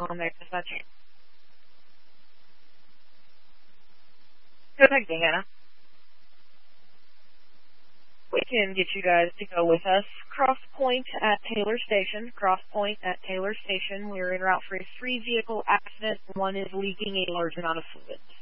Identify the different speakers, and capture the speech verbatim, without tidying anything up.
Speaker 1: on there because that's good thing, Anna. We can get you guys to go with us. Cross Point at Taylor Station. Cross Point at Taylor Station. We're en route for a three-vehicle accident. One is leaking a large amount of fluid.